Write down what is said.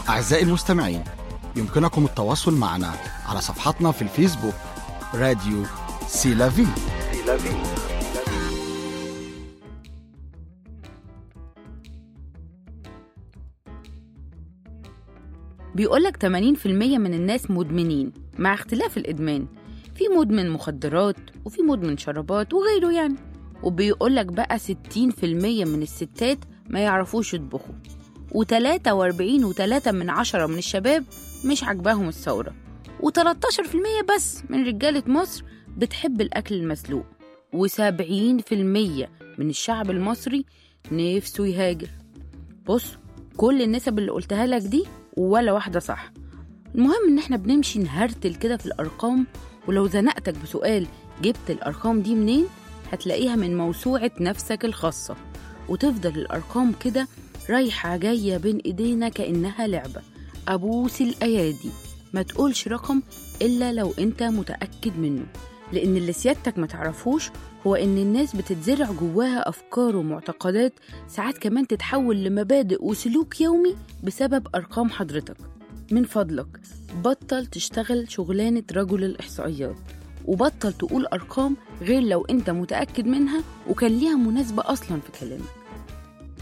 أعزائي المستمعين، يمكنكم التواصل معنا على صفحتنا في الفيسبوك راديو سيلافي. بيقولك 80% من الناس مدمنين، مع اختلاف الإدمان. في مدمن مخدرات وفي مدمن شرابات وغيره يعني. وبيقولك بقى 60% من الستات ما يعرفوش يطبخوا، و43.3 من الشباب مش عجباهم الثورة، و13% بس من رجالة مصر بتحب الأكل المسلوق، و70% من الشعب المصري نفسه يهاجر. بص، كل النسب اللي قلتها لك دي ولا واحدة صح. المهم إن احنا بنمشي نهرتل كده في الأرقام، ولو زنقتك بسؤال جبت الأرقام دي منين، هتلاقيها من موسوعة نفسك الخاصة، وتفضل الأرقام كده رايحة جاية بين إيدينا كأنها لعبة. أبوس الأيادي ما تقولش رقم إلا لو أنت متأكد منه، لأن اللي سيادتك ما تعرفوش هو إن الناس بتتزرع جواها أفكار ومعتقدات، ساعات كمان تتحول لمبادئ وسلوك يومي بسبب أرقام حضرتك. من فضلك بطل تشتغل شغلانة رجل الإحصائيات، وبطل تقول أرقام غير لو أنت متأكد منها وكان ليها مناسبة أصلا في كلامك.